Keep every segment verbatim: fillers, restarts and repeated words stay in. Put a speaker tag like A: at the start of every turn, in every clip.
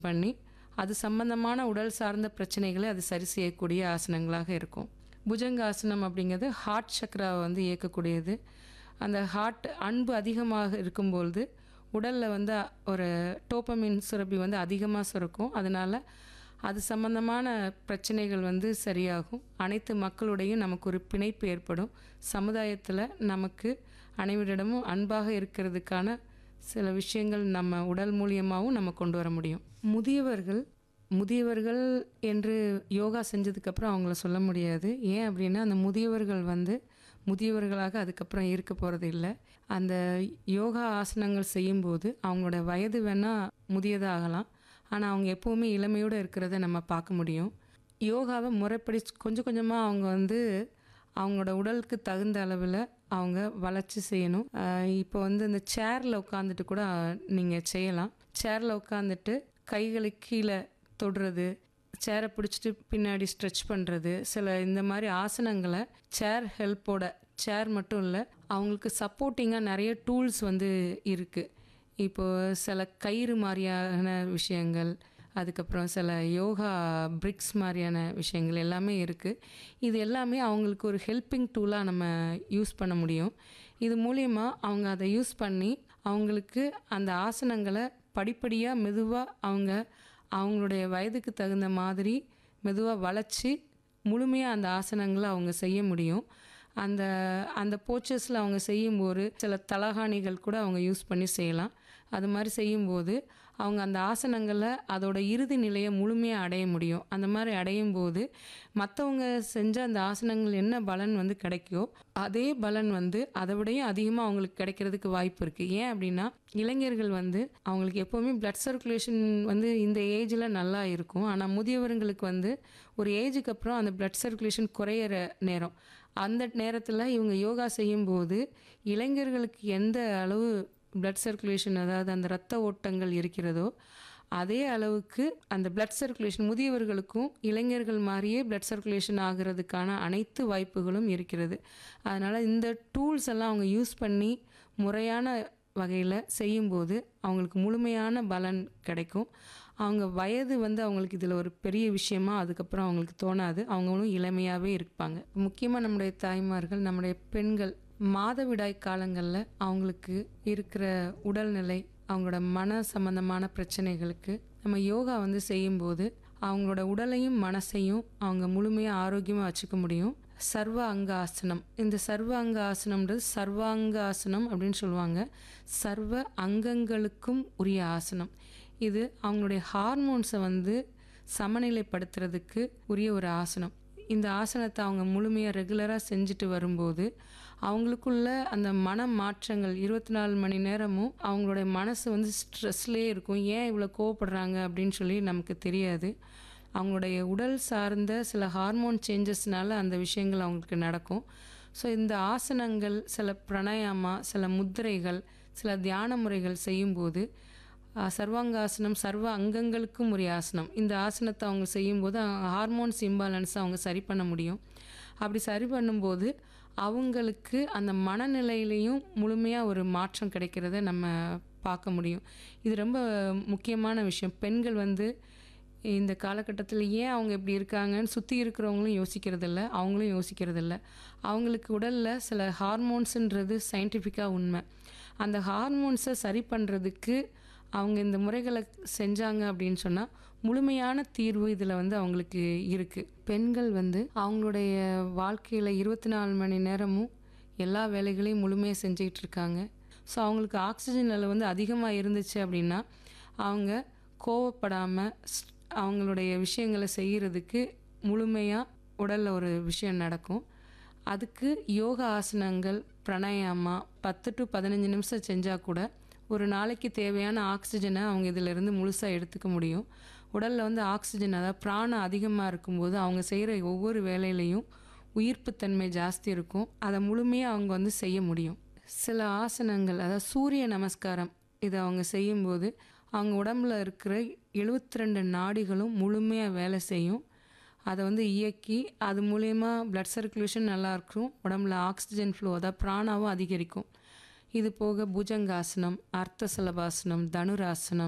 A: பண்ணி அது சம்பந்தமான உடல் சார்ந்த பிரச்சனைகளை அது சரி செய்யக்கூடிய ஆசனங்களாக இருக்கும். புஜங்காசனம் அப்படிங்கிறது ஹார்ட் சக்கராவை வந்து இயக்கக்கூடியது. அந்த ஹார்ட் அன்பு அதிகமாக இருக்கும்பொழுது உடலில் வந்து ஒரு டோப்பமின் சுரப்பி வந்து அதிகமாக சுரக்கும். அதனால் அது சம்பந்தமான பிரச்சனைகள் வந்து சரியாகும். அனைத்து மக்களுடையும் நமக்கு ஒரு பிணைப்பு ஏற்படும். சமுதாயத்தில் நமக்கு அனைவரிடமும் அன்பாக இருக்கிறதுக்கான சில விஷயங்கள் நம்ம உடல் மூலியமாகவும் நம்ம கொண்டு வர முடியும். முதியவர்கள் முதியவர்கள் என்று யோகா செஞ்சதுக்கப்புறம் அவங்கள சொல்ல முடியாது. ஏன் அப்படின்னா அந்த முதியவர்கள் வந்து முதியவர்களாக அதுக்கப்புறம் இருக்க போகிறது இல்லை. அந்த யோகா ஆசனங்கள் செய்யும்போது அவங்களோட வயது வேணால் முதியதாகலாம், ஆனால் அவங்க எப்போவுமே இளமையோடு இருக்கிறத நம்ம பார்க்க முடியும். யோகாவை முறைப்படி கொஞ்சம் கொஞ்சமாக அவங்க வந்து அவங்களோட உடலுக்கு தகுந்த அளவில் அவங்க வளர்ச்சி செய்யணும். இப்போ வந்து இந்த சேரில் உட்காந்துட்டு கூட நீங்கள் செய்யலாம். சேரில் உட்காந்துட்டு கைகளை கீழே தொடுறது, சேரை பிடிச்சிட்டு பின்னாடி ஸ்ட்ரெச் பண்ணுறது, சில இந்த மாதிரி ஆசனங்களை சேர் ஹெல்ப்போட, சேர் மட்டும் இல்லை அவங்களுக்கு சப்போர்ட்டிங்காக நிறைய டூல்ஸ் வந்து இருக்குது. இப்போது சில கயிறு மாதிரியான விஷயங்கள், அதுக்கப்புறம் சில யோகா பிரிக்ஸ் மாதிரியான விஷயங்கள் எல்லாமே இருக்குது. இது எல்லாமே அவங்களுக்கு ஒரு ஹெல்ப்பிங் டூலாக நம்ம யூஸ் பண்ண முடியும். இது மூலயமா அவங்க அதை யூஸ் பண்ணி அவங்களுக்கு அந்த ஆசனங்களை படிப்படியாக மெதுவாக அவங்க அவங்களுடைய வயதுக்கு தகுந்த மாதிரி மெதுவாக வளைச்சி முழுமையாக அந்த ஆசனங்களை அவங்க செய்ய முடியும். அந்த அந்த போச்சஸில் அவங்க செய்யும்போது சில தலகாணிகள் கூட அவங்க யூஸ் பண்ணி செய்யலாம். அது மாதிரி செய்யும்போது அவங்க அந்த ஆசனங்களை அதோட இறுதி நிலையை முழுமையாக அடைய முடியும். அந்த மாதிரி அடையும் போது மற்றவங்க செஞ்ச அந்த ஆசனங்கள் என்ன பலன் வந்து கிடைக்கோ அதே பலன் வந்து அதை விடையும் அதிகமாக அவங்களுக்கு கிடைக்கிறதுக்கு வாய்ப்பு இருக்குது. ஏன் அப்படின்னா இளைஞர்கள் வந்து அவங்களுக்கு எப்போவுமே பிளட் சர்க்குலேஷன் வந்து இந்த ஏஜில் நல்லா இருக்கும். ஆனால் முதியவர்களுக்கு வந்து ஒரு ஏஜுக்கு அப்புறம் அந்த பிளட் சர்க்குலேஷன் குறையிற நேரம். அந்த நேரத்தில் இவங்க யோகா செய்யும்போது இளைஞர்களுக்கு எந்த அளவு பிளட் சர்க்குலேஷன், அதாவது அந்த இரத்த ஓட்டங்கள் இருக்கிறதோ அதே அளவுக்கு அந்த பிளட் சர்க்குலேஷன் முதியவர்களுக்கும் இளைஞர்கள் மாதிரியே பிளட் சர்க்குலேஷன் ஆகிறதுக்கான அனைத்து வாய்ப்புகளும் இருக்கிறது. அதனால் இந்த டூல்ஸ் எல்லாம் அவங்க யூஸ் பண்ணி முறையான வகையில் செய்யும்போது அவங்களுக்கு முழுமையான பலன் கிடைக்கும். அவங்க வயது வந்து அவங்களுக்கு இதில் ஒரு பெரிய விஷயமா அதுக்கப்புறம் அவங்களுக்கு தோணாது. அவங்களும் இளமையாகவே இருப்பாங்க. முக்கியமாக நம்முடைய தாய்மார்கள், நம்முடைய பெண்கள் மாதவிடாய் காலங்களில் அவங்களுக்கு இருக்கிற உடல்நிலை, அவங்களோட மன சம்பந்தமான பிரச்சனைகளுக்கு நம்ம யோகா வந்து செய்யும்போது அவங்களோட உடலையும் மனசையும் அவங்க முழுமையாக ஆரோக்கியமாக வச்சுக்க முடியும். சர்வ அங்க ஆசனம், இந்த சர்வ அங்க ஆசனம்ன்றது சர்வாங்க ஆசனம் அப்படின்னு சொல்லுவாங்க. சர்வ அங்கங்களுக்கும் உரிய ஆசனம். இது அவங்களுடைய ஹார்மோன்ஸை வந்து சமநிலைப்படுத்துறதுக்கு உரிய ஒரு ஆசனம். இந்த ஆசனத்தை அவங்க முழுமையாக ரெகுலராக செஞ்சுட்டு வரும்போது அவங்களுக்குள்ள அந்த மன மாற்றங்கள் இருபத்தி நாலு மணி நேரமும் அவங்களுடைய மனசு வந்து ஸ்ட்ரெஸ்லேயே இருக்கும். ஏன் இவ்வளோ கோவப்படுறாங்க அப்படின்னு சொல்லி நமக்கு தெரியாது. அவங்களுடைய உடல் சார்ந்த சில ஹார்மோன் சேஞ்சஸ்னால அந்த விஷயங்கள் அவங்களுக்கு நடக்கும். ஸோ இந்த ஆசனங்கள், சில பிராணாயாமா, சில முத்திரைகள், சில தியான முறைகள் செய்யும்போது சர்வாங்காசனம் சர்வ அங்கங்களுக்கும் உரிய ஆசனம். இந்த ஆசனத்தை அவங்க செய்யும்போது ஹார்மோன்ஸ் இம்பேலன்ஸை அவங்க சரி பண்ண முடியும். அப்படி சரி பண்ணும்போது அவங்களுக்கு அந்த மனநிலையிலையும் முழுமையாக ஒரு மாற்றம் கிடைக்கிறத நம்ம பார்க்க முடியும். இது ரொம்ப முக்கியமான விஷயம். பெண்கள் வந்து இந்த காலகட்டத்தில் ஏன் அவங்க இப்படி இருக்காங்கன்னு சுற்றி இருக்கிறவங்களும் யோசிக்கிறதில்ல, அவங்களும் யோசிக்கிறதில்ல. அவங்களுக்கு உடலில் சில ஹார்மோன்ஸுன்றது சயின்டிஃபிக்காக உண்மை. அந்த ஹார்மோன்ஸை சரி பண்ணுறதுக்கு அவங்க இந்த முறைகளை செஞ்சாங்க அப்படின்னு சொன்னால் முழுமையான தீர்வு இதில் வந்து அவங்களுக்கு இருக்குது. பெண்கள் வந்து அவங்களுடைய வாழ்க்கையில் இருபத்தி நாலு மணி நேரமும் எல்லா வேலைகளையும் முழுமையாக செஞ்சுக்கிட்டு இருக்காங்க. ஸோ அவங்களுக்கு ஆக்சிஜன் அளவு வந்து அதிகமாக இருந்துச்சு அப்படின்னா அவங்க கோவப்படாமல் அவங்களுடைய விஷயங்களை செய்கிறதுக்கு முழுமையாக உடலில் ஒரு விஷயம் நடக்கும். அதுக்கு யோகா ஆசனங்கள், பிராணாயாமா பத்து டு பதினஞ்சு நிமிஷம் செஞ்சால் கூட ஒரு நாளைக்கு தேவையான ஆக்சிஜனை அவங்க இதிலிருந்து முழுசாக எடுத்துக்க முடியும். உடலில் வந்து ஆக்சிஜன், அதாவது பிராணம் அதிகமாக இருக்கும்போது அவங்க செய்கிற ஒவ்வொரு வேலையிலையும் உயிர்ப்புத்தன்மை ஜாஸ்தி இருக்கும். அதை முழுமையாக அவங்க வந்து செய்ய முடியும். சில ஆசனங்கள், அதாவது சூரிய நமஸ்காரம், இதை அவங்க செய்யும்போது அவங்க உடம்புல இருக்கிற எழுபத்தி ரெண்டு நாடிகளும் முழுமையாக வேலை செய்யும். அதை வந்து இயக்கி அது மூலயமா பிளட் சர்க்குலேஷன் நல்லாயிருக்கும். உடம்புல ஆக்சிஜன் ஃப்ளோ, அதாவது பிராணாவும் அதிகரிக்கும். இது போக புஜங்காசனம், அர்த்த சலபாசனம், தனுராசனம்,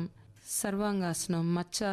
A: சர்வாங்காசனம், மச்சா